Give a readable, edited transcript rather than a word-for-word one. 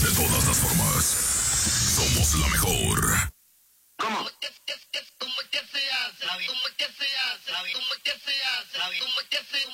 De todas las formas, somos la mejor. ¿Cómo? ¿Cómo es que se hace? ¿Cómo es que se hace? ¿Cómo es que se hace? ¿Cómo es que se hace?